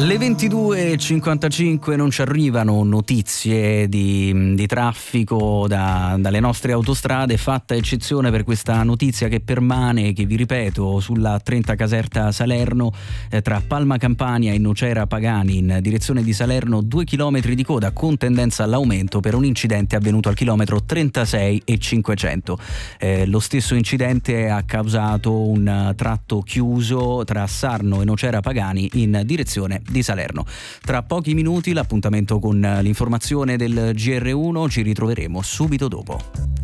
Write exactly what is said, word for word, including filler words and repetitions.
Alle ventidue e cinquantacinque non ci arrivano notizie di, di traffico da, dalle nostre autostrade, fatta eccezione per questa notizia che permane, che vi ripeto, sulla trenta Caserta Salerno, eh, tra Palma Campania e Nocera Pagani in direzione di Salerno, due chilometri di coda con tendenza all'aumento per un incidente avvenuto al chilometro trentasei e cinquecento. Eh, lo stesso incidente ha causato un tratto chiuso tra Sarno e Nocera Pagani in direzione di Salerno. Tra pochi minuti l'appuntamento con l'informazione del G R uno, ci ritroveremo subito dopo.